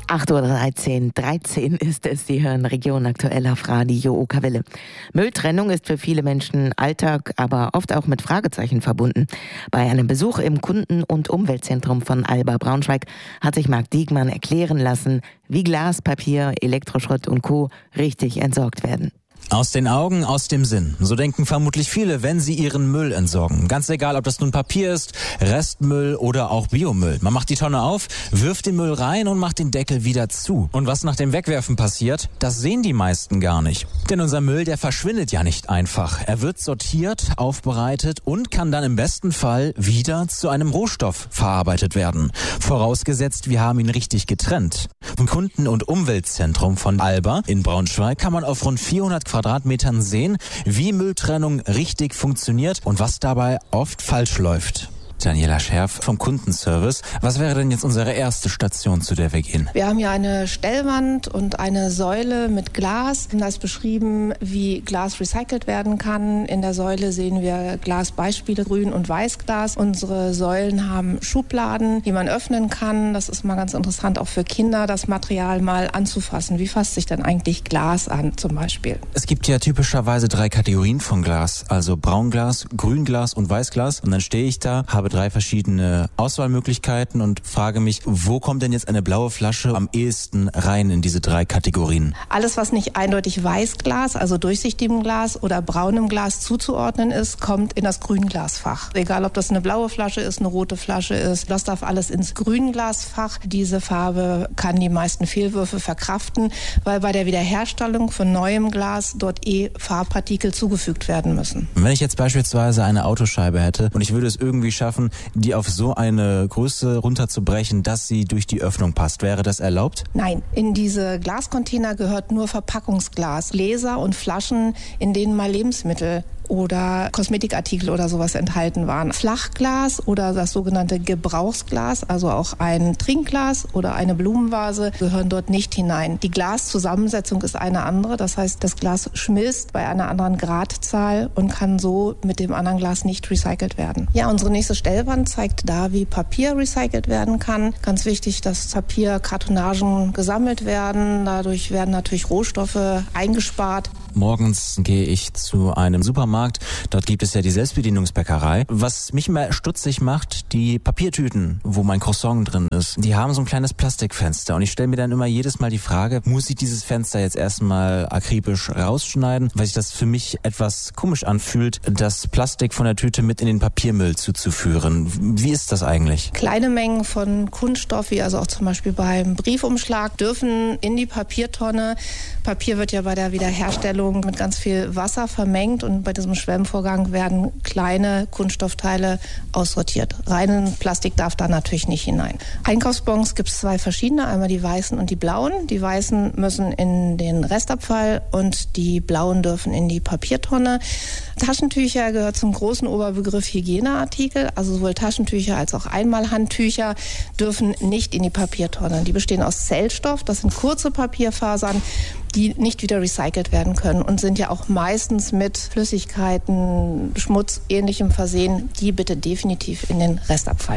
8:13 Uhr 13 ist es. Sie hören Region aktuell auf Radio Okerwelle. Mülltrennung ist für viele Menschen Alltag, aber oft auch mit Fragezeichen verbunden. Bei einem Besuch im Kunden- und Umweltzentrum von Alba Braunschweig hat sich Marc Diekmann erklären lassen, wie Glas, Papier, Elektroschrott und Co. richtig entsorgt werden. Aus den Augen, aus dem Sinn. So denken vermutlich viele, wenn sie ihren Müll entsorgen. Ganz egal, ob das nun Papier ist, Restmüll oder auch Biomüll. Man macht die Tonne auf, wirft den Müll rein und macht den Deckel wieder zu. Und was nach dem Wegwerfen passiert, das sehen die meisten gar nicht. Denn unser Müll, der verschwindet ja nicht einfach. Er wird sortiert, aufbereitet und kann dann im besten Fall wieder zu einem Rohstoff verarbeitet werden. Vorausgesetzt, wir haben ihn richtig getrennt. Im Kunden- und Umweltzentrum von Alba in Braunschweig kann man auf rund 400 Quadratmetern sehen, wie Mülltrennung richtig funktioniert und was dabei oft falsch läuft. Daniela Scherf vom Kundenservice. Was wäre denn jetzt unsere erste Station, zu der wir gehen? Wir haben hier eine Stellwand und eine Säule mit Glas. Da ist beschrieben, wie Glas recycelt werden kann. In der Säule sehen wir Glasbeispiele, Grün- und Weißglas. Unsere Säulen haben Schubladen, die man öffnen kann. Das ist mal ganz interessant, auch für Kinder, das Material mal anzufassen. Wie fasst sich denn eigentlich Glas an, zum Beispiel? Es gibt ja typischerweise 3 Kategorien von Glas. Also Braunglas, Grünglas und Weißglas. Und dann stehe ich da, habe 3 verschiedene Auswahlmöglichkeiten und frage mich, wo kommt denn jetzt eine blaue Flasche am ehesten rein in diese 3 Kategorien? Alles, was nicht eindeutig Weißglas, also durchsichtigem Glas oder braunem Glas zuzuordnen ist, kommt in das Grünglasfach. Egal, ob das eine blaue Flasche ist, eine rote Flasche ist, das darf alles ins Grünglasfach. Diese Farbe kann die meisten Fehlwürfe verkraften, weil bei der Wiederherstellung von neuem Glas dort Farbpartikel zugefügt werden müssen. Wenn ich jetzt beispielsweise eine Autoscheibe hätte und ich würde es irgendwie schaffen, die auf so eine Größe runterzubrechen, dass sie durch die Öffnung passt, wäre das erlaubt? Nein, in diese Glascontainer gehört nur Verpackungsglas, Gläser und Flaschen, in denen mal Lebensmittel oder Kosmetikartikel oder sowas enthalten waren. Flachglas oder das sogenannte Gebrauchsglas, also auch ein Trinkglas oder eine Blumenvase, gehören dort nicht hinein. Die Glaszusammensetzung ist eine andere, das heißt, das Glas schmilzt bei einer anderen Gradzahl und kann so mit dem anderen Glas nicht recycelt werden. Ja, unsere nächste Stellwand zeigt da, wie Papier recycelt werden kann. Ganz wichtig, dass Papierkartonagen gesammelt werden. Dadurch werden natürlich Rohstoffe eingespart. Morgens gehe ich zu einem Supermarkt. Dort gibt es ja die Selbstbedienungsbäckerei. Was mich immer stutzig macht, die Papiertüten, wo mein Croissant drin ist, die haben so ein kleines Plastikfenster. Und ich stelle mir dann immer jedes Mal die Frage, muss ich dieses Fenster jetzt erstmal akribisch rausschneiden, weil sich das für mich etwas komisch anfühlt, das Plastik von der Tüte mit in den Papiermüll zuzuführen. Wie ist das eigentlich? Kleine Mengen von Kunststoff, wie also auch zum Beispiel beim Briefumschlag, dürfen in die Papiertonne. Papier wird ja bei der Wiederherstellung mit ganz viel Wasser vermengt und bei diesem Schwemmvorgang werden kleine Kunststoffteile aussortiert. Reinen Plastik darf da natürlich nicht hinein. Einkaufsbons gibt es 2 verschiedene, einmal die weißen und die blauen. Die weißen müssen in den Restabfall und die blauen dürfen in die Papiertonne. Taschentücher gehört zum großen Oberbegriff Hygieneartikel, also sowohl Taschentücher als auch Einmalhandtücher dürfen nicht in die Papiertonne. Die bestehen aus Zellstoff, das sind kurze Papierfasern, die nicht wieder recycelt werden können und sind ja auch meistens mit Flüssigkeiten, Schmutz, Ähnlichem versehen. Die bitte definitiv in den Restabfall.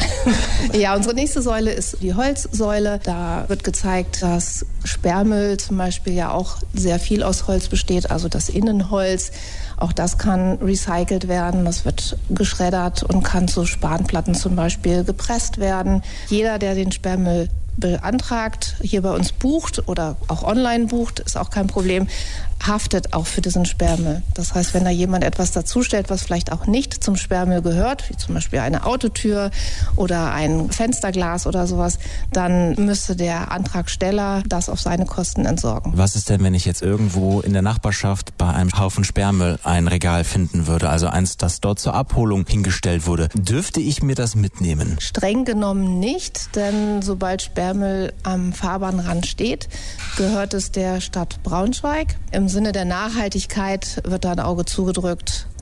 Ja, unsere nächste Säule ist die Holzsäule. Da wird gezeigt, dass Sperrmüll zum Beispiel ja auch sehr viel aus Holz besteht, also das Innenholz. Auch das kann recycelt werden. Das wird geschreddert und kann zu Spanplatten zum Beispiel gepresst werden. Jeder, der den Sperrmüll beantragt, hier bei uns bucht oder auch online bucht, ist auch kein Problem, haftet auch für diesen Sperrmüll. Das heißt, wenn da jemand etwas dazustellt, was vielleicht auch nicht zum Sperrmüll gehört, wie zum Beispiel eine Autotür oder ein Fensterglas oder sowas, dann müsste der Antragsteller das auf seine Kosten entsorgen. Was ist denn, wenn ich jetzt irgendwo in der Nachbarschaft bei einem Haufen Sperrmüll ein Regal finden würde, also eins, das dort zur Abholung hingestellt wurde? Dürfte ich mir das mitnehmen? Streng genommen nicht, denn sobald Sperrmüll am Fahrbahnrand steht, gehört es der Stadt Braunschweig. Im Sinne der Nachhaltigkeit wird da ein Auge zugedrückt.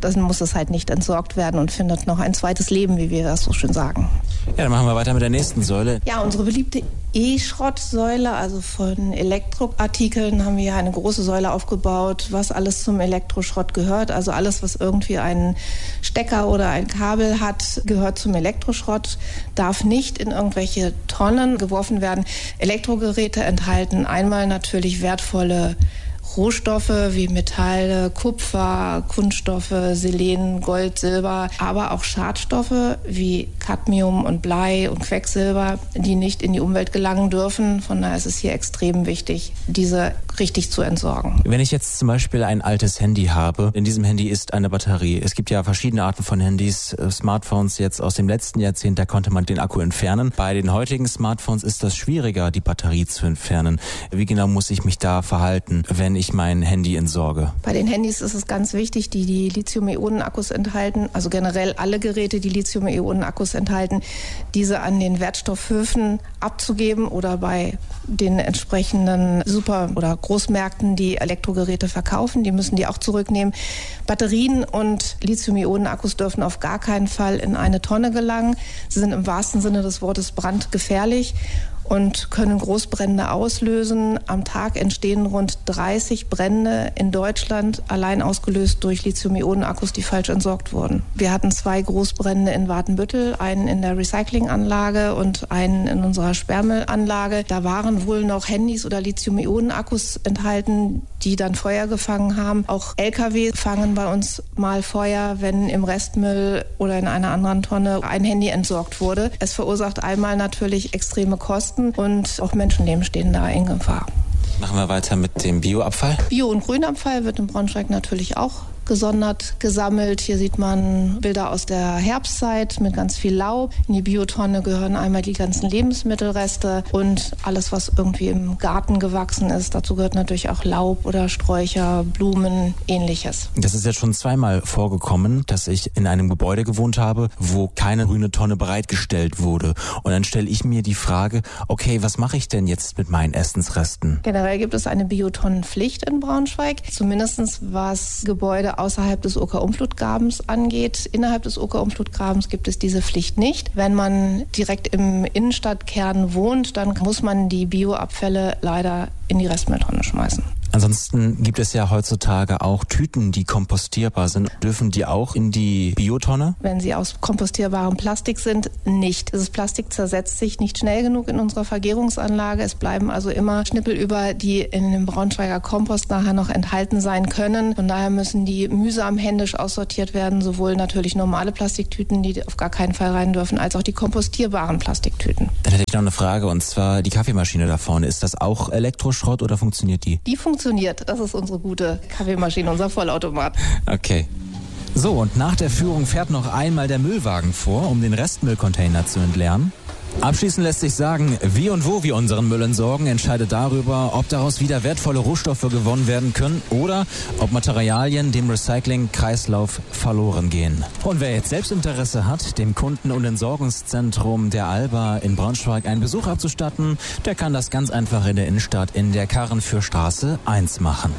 dann muss es halt nicht entsorgt werden und findet noch ein zweites Leben, wie wir das so schön sagen. Ja, dann machen wir weiter mit der nächsten Säule. Ja, unsere beliebte E-Schrottsäule, also von Elektroartikeln, haben wir ja eine große Säule aufgebaut, was alles zum Elektroschrott gehört. Also alles, was irgendwie einen Stecker oder ein Kabel hat, gehört zum Elektroschrott, darf nicht in irgendwelche Tonnen geworfen werden. Elektrogeräte enthalten einmal natürlich wertvolle Rohstoffe wie Metalle, Kupfer, Kunststoffe, Selen, Gold, Silber, aber auch Schadstoffe wie Cadmium und Blei und Quecksilber, die nicht in die Umwelt gelangen dürfen. Von daher ist es hier extrem wichtig, diese richtig zu entsorgen. Wenn ich jetzt zum Beispiel ein altes Handy habe, in diesem Handy ist eine Batterie. Es gibt ja verschiedene Arten von Handys, Smartphones jetzt aus dem letzten Jahrzehnt, da konnte man den Akku entfernen. Bei den heutigen Smartphones ist das schwieriger, die Batterie zu entfernen. Wie genau muss ich mich da verhalten, wenn ich mein Handy entsorge? Bei den Handys ist es ganz wichtig, die Lithium-Ionen-Akkus enthalten, also generell alle Geräte, die Lithium-Ionen-Akkus enthalten, diese an den Wertstoffhöfen abzugeben oder bei den entsprechenden Super- oder Großmärkten, die Elektrogeräte verkaufen, die müssen die auch zurücknehmen. Batterien und Lithium-Ionen-Akkus dürfen auf gar keinen Fall in eine Tonne gelangen. Sie sind im wahrsten Sinne des Wortes brandgefährlich und können Großbrände auslösen. Am Tag entstehen rund 30 Brände in Deutschland, allein ausgelöst durch Lithium-Ionen-Akkus, die falsch entsorgt wurden. Wir hatten 2 Großbrände in Watenbüttel, einen in der Recyclinganlage und einen in unserer Sperrmüllanlage. Da waren wohl noch Handys oder Lithium-Ionen-Akkus enthalten, die dann Feuer gefangen haben. Auch LKW fangen bei uns mal Feuer, wenn im Restmüll oder in einer anderen Tonne ein Handy entsorgt wurde. Es verursacht einmal natürlich extreme Kosten und auch Menschenleben stehen da in Gefahr. Machen wir weiter mit dem Bioabfall. Bio- und Grünabfall wird in Braunschweig natürlich auch gesondert gesammelt. Hier sieht man Bilder aus der Herbstzeit mit ganz viel Laub. In die Biotonne gehören einmal die ganzen Lebensmittelreste und alles, was irgendwie im Garten gewachsen ist. Dazu gehört natürlich auch Laub oder Sträucher, Blumen, ähnliches. Das ist jetzt schon zweimal vorgekommen, dass ich in einem Gebäude gewohnt habe, wo keine grüne Tonne bereitgestellt wurde. Und dann stelle ich mir die Frage, okay, was mache ich denn jetzt mit meinen Essensresten? Generell gibt es eine Biotonnenpflicht in Braunschweig, zumindest was Gebäude außerhalb des Oker-Umflutgrabens angeht. Innerhalb des Oker-Umflutgrabens gibt es diese Pflicht nicht. Wenn man direkt im Innenstadtkern wohnt, dann muss man die Bioabfälle leider in die Restmülltonne schmeißen. Ansonsten gibt es ja heutzutage auch Tüten, die kompostierbar sind. Dürfen die auch in die Biotonne? Wenn sie aus kompostierbarem Plastik sind, nicht. Dieses Plastik zersetzt sich nicht schnell genug in unserer Vergärungsanlage. Es bleiben also immer Schnippel über, die in dem Braunschweiger Kompost nachher noch enthalten sein können. Von daher müssen die mühsam händisch aussortiert werden, sowohl natürlich normale Plastiktüten, die auf gar keinen Fall rein dürfen, als auch die kompostierbaren Plastiktüten. Dann hätte ich noch eine Frage, und zwar die Kaffeemaschine da vorne. Ist das auch Elektroschrott oder funktioniert die? Die funktioniert. Das ist unsere gute Kaffeemaschine, unser Vollautomat. Okay. So, und nach der Führung fährt noch einmal der Müllwagen vor, um den Restmüllcontainer zu entleeren. Abschließend lässt sich sagen, wie und wo wir unseren Müll entsorgen, entscheidet darüber, ob daraus wieder wertvolle Rohstoffe gewonnen werden können oder ob Materialien dem Recycling-Kreislauf verloren gehen. Und wer jetzt selbst Interesse hat, dem Kunden- und Entsorgungszentrum der Alba in Braunschweig einen Besuch abzustatten, der kann das ganz einfach in der Innenstadt in der Karrenfürstraße 1 machen.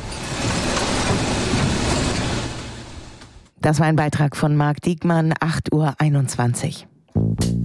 Das war ein Beitrag von Marc Diekmann, 8:21 Uhr.